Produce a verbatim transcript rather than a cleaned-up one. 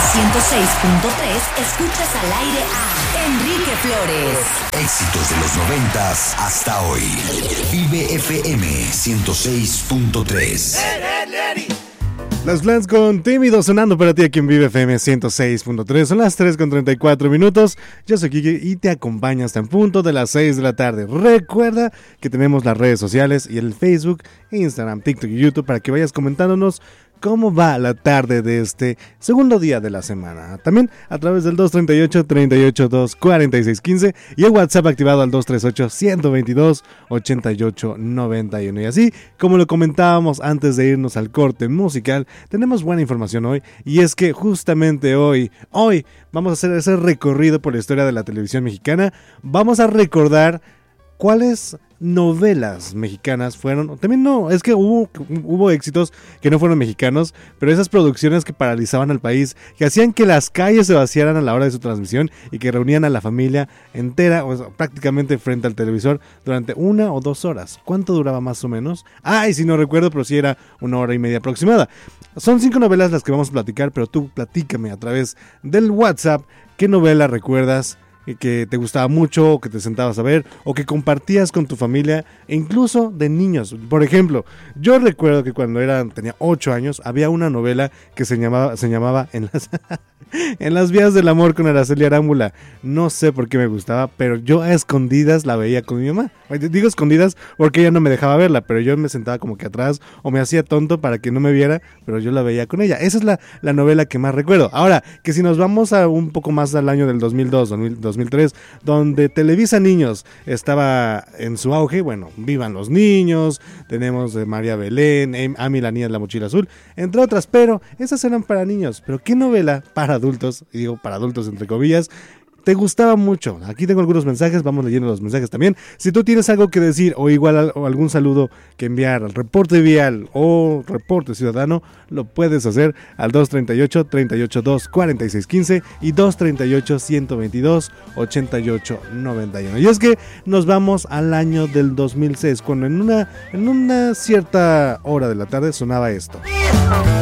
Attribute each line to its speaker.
Speaker 1: ciento seis punto tres escuchas al aire a Enrique Flores.
Speaker 2: Éxitos de los noventas hasta hoy. Vive F M ciento seis punto tres.
Speaker 3: Las Flans con Tímido sonando para ti aquí en Vive F M ciento seis punto tres. Son las tres con treinta y cuatro minutos. Yo soy Kike y te acompaño hasta en punto de las seis de la tarde. Recuerda que tenemos las redes sociales y el Facebook, Instagram, TikTok y YouTube para que vayas comentándonos cómo va la tarde de este segundo día de la semana. También a través del dos treinta y ocho, treinta y ocho, dos cuarenta y seis quince y el WhatsApp activado al dos treinta y ocho, ciento veintidós, ochenta y ocho noventa y uno. Y así como lo comentábamos antes de irnos al corte musical, tenemos buena información hoy, y es que justamente hoy, hoy vamos a hacer ese recorrido por la historia de la televisión mexicana. Vamos a recordar cuáles novelas mexicanas fueron, también no, es que hubo, hubo éxitos que no fueron mexicanos, pero esas producciones que paralizaban al país, que hacían que las calles se vaciaran a la hora de su transmisión y que reunían a la familia entera, o sea, prácticamente frente al televisor durante una o dos horas. ¿Cuánto duraba más o menos? Ay, si no recuerdo, pero sí era una hora y media aproximada. Son cinco novelas las que vamos a platicar, pero tú platícame a través del WhatsApp qué novela recuerdas que te gustaba mucho, o que te sentabas a ver, o que compartías con tu familia, e incluso de niños. Por ejemplo, yo recuerdo que cuando era, tenía ocho años, había una novela que se llamaba, se llamaba En las, en las vías del amor con Araceli Arámbula. No sé por qué me gustaba, pero yo a escondidas la veía con mi mamá. Digo escondidas porque ella no me dejaba verla, pero yo me sentaba como que atrás, o me hacía tonto para que no me viera, pero yo la veía con ella. Esa es la, la novela que más recuerdo. Ahora, que si nos vamos a un poco más al año del dos mil dos, dos mil tres, donde Televisa Niños estaba en su auge, bueno, Vivan los Niños, tenemos eh, María Belén, Amy la niña de la mochila azul, entre otras, pero esas eran para niños. Pero ¿qué novela para adultos, y digo para adultos entre comillas, te gustaba mucho? Aquí tengo algunos mensajes, vamos leyendo los mensajes también. Si tú tienes algo que decir, o igual o algún saludo que enviar al reporte vial o reporte ciudadano, lo puedes hacer al dos treinta y ocho, treinta y ocho, dos cuarenta y seis quince y dos treinta y ocho, ciento veintidós, ochenta y ocho noventa y uno. Y es que nos vamos al año del dos mil seis, cuando en una, en una cierta hora de la tarde sonaba esto.